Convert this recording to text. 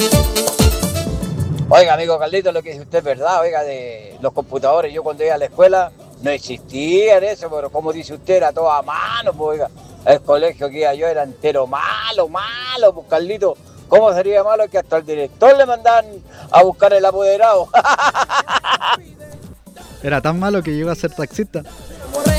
Oiga, amigo Carlito, lo que dice usted es verdad, oiga, de los computadores. Yo cuando iba a la escuela no existían eso, pero como dice usted, era todo a mano, pues, oiga. El colegio que iba yo era entero malo, malo, pues Carlito. ¿Cómo sería malo que hasta el director le mandaban a buscar el apoderado? Era tan malo que llegó a ser taxista.